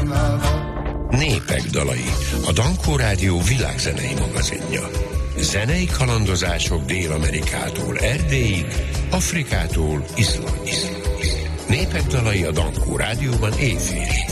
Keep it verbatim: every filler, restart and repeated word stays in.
Népek dalai, a Dankó Rádió világzenei magazinja. Zenei kalandozások Dél-Amerikától Erdélyig, Afrikától Izlandig. Népek dalai a Dankó Rádióban éjfélig.